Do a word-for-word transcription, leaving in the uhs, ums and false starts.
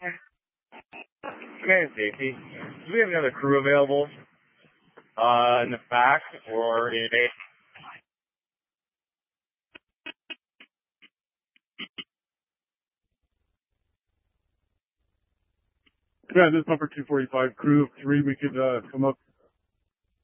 Command safety. Do we have another crew available? Uh, in the back or in a... Yeah, this is number two forty-five, crew of three. We could uh, come up